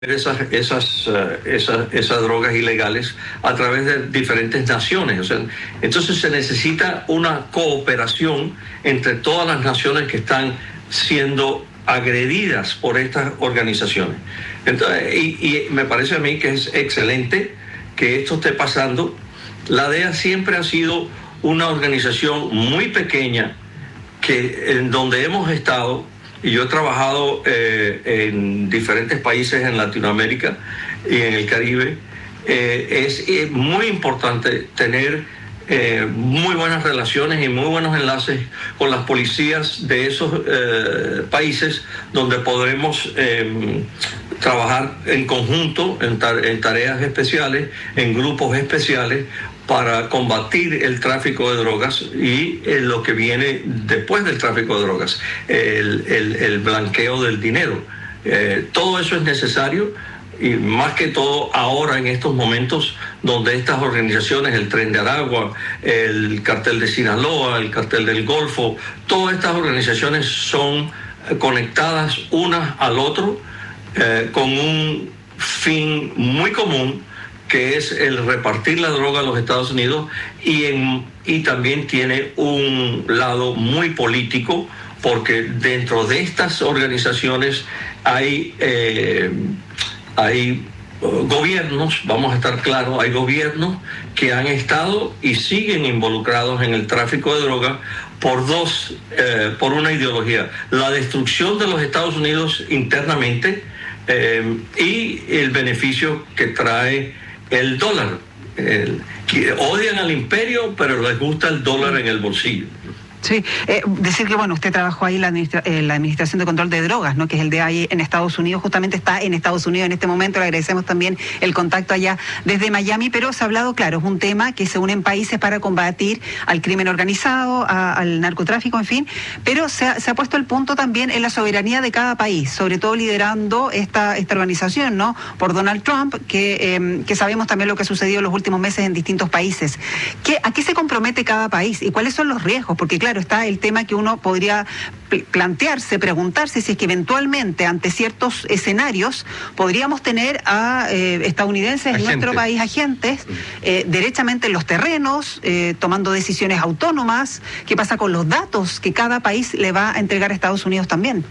esas drogas ilegales a través de diferentes naciones. O sea, entonces se necesita una cooperación entre todas las naciones que están siendo agredidas por estas organizaciones. Entonces, y me parece a mí que es excelente que esto esté pasando. La DEA siempre ha sido una organización muy pequeña en donde hemos estado. Y yo he trabajado en diferentes países en Latinoamérica y en el Caribe. Es muy importante tener muy buenas relaciones y muy buenos enlaces con las policías de esos países donde podremos trabajar en conjunto, en tareas especiales, en grupos especiales, para combatir el tráfico de drogas y lo que viene después del tráfico de drogas, el blanqueo del dinero. Todo eso es necesario, y más que todo ahora en estos momentos donde estas organizaciones, el Tren de Aragua, el Cartel de Sinaloa, el Cartel del Golfo, todas estas organizaciones son conectadas unas al otro con un fin muy común, que es el repartir la droga a los Estados Unidos, y también tiene un lado muy político, porque dentro de estas organizaciones hay gobiernos, vamos a estar claros, hay gobiernos que han estado y siguen involucrados en el tráfico de droga por una ideología: la destrucción de los Estados Unidos internamente y el beneficio que trae el dólar. Que odian al imperio, pero les gusta el dólar en el bolsillo. Sí, decir que, bueno, usted trabajó ahí en la Administración de Control de Drogas, ¿no?, que es el de ahí en Estados Unidos, justamente está en Estados Unidos en este momento. Le agradecemos también el contacto allá desde Miami, pero se ha hablado, claro, es un tema que se unen países para combatir al crimen organizado, al narcotráfico, en fin, pero se ha puesto el punto también en la soberanía de cada país, sobre todo liderando esta organización, ¿no?, por Donald Trump, que sabemos también lo que ha sucedido en los últimos meses en distintos países. ¿A qué se compromete cada país y cuáles son los riesgos? Porque, claro, está el tema que uno podría plantearse, preguntarse si es que eventualmente ante ciertos escenarios podríamos tener a estadounidenses en nuestro país, agentes, derechamente en los terrenos, tomando decisiones autónomas. ¿Qué pasa con los datos que cada país le va a entregar a Estados Unidos también?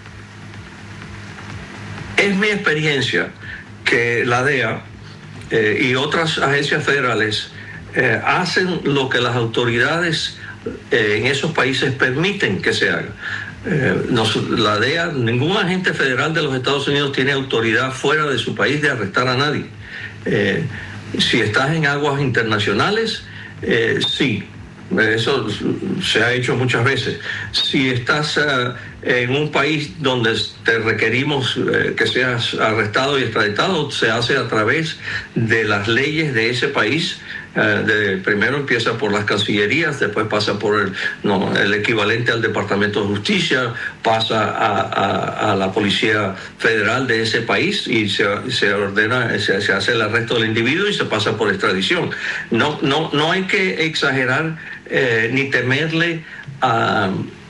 Es mi experiencia que la DEA y otras agencias federales hacen lo que las autoridades en esos países permiten que se haga. La DEA, ningún agente federal de los Estados Unidos tiene autoridad fuera de su país de arrestar a nadie. Si estás en aguas internacionales, sí, eso se ha hecho muchas veces. Si estás en un país donde te requerimos que seas arrestado y extraditado, se hace a través de las leyes de ese país. Primero empieza por las cancillerías, después pasa por el equivalente al Departamento de Justicia, pasa a la Policía Federal de ese país y se ordena, se hace el arresto del individuo y se pasa por extradición. No hay que exagerar ni temerle a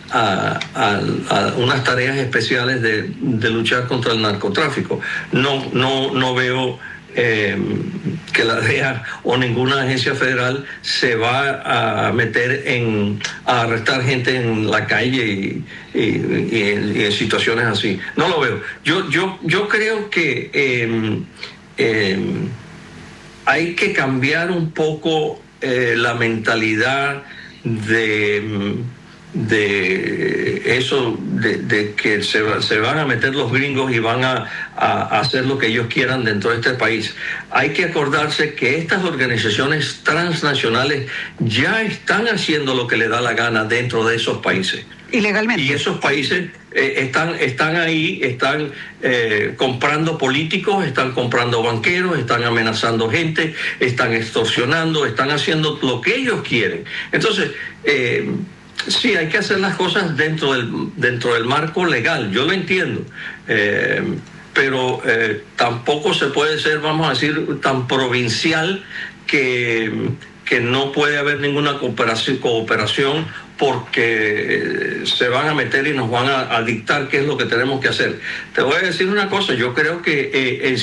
unas tareas especiales de luchar contra el narcotráfico. No veo que la DEA o ninguna agencia federal se va a meter a arrestar gente en la calle y en situaciones así. No lo veo. Yo creo que hay que cambiar un poco la mentalidad de eso, de que se van a meter los gringos y van a hacer lo que ellos quieran dentro de este país. Hay que acordarse que estas organizaciones transnacionales ya están haciendo lo que les da la gana dentro de esos países. Ilegalmente. Y esos países están ahí, están comprando políticos, están comprando banqueros, están amenazando gente, están extorsionando, están haciendo lo que ellos quieren. Entonces, sí, hay que hacer las cosas dentro del marco legal, yo lo entiendo, pero tampoco se puede ser, vamos a decir, tan provincial que no puede haber ninguna cooperación porque se van a meter y nos van a dictar qué es lo que tenemos que hacer. Te voy a decir una cosa, yo creo que en